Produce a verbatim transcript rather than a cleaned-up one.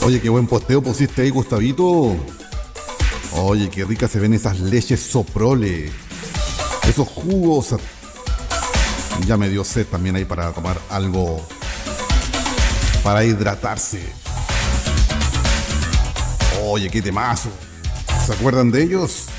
Oye, qué buen posteo pusiste ahí, Gustavito. Oye, qué ricas se ven esas leches Soprole. Esos jugos. Ya me dio sed también ahí para tomar algo. Para hidratarse. Oye, qué temazo. ¿Se acuerdan de ellos?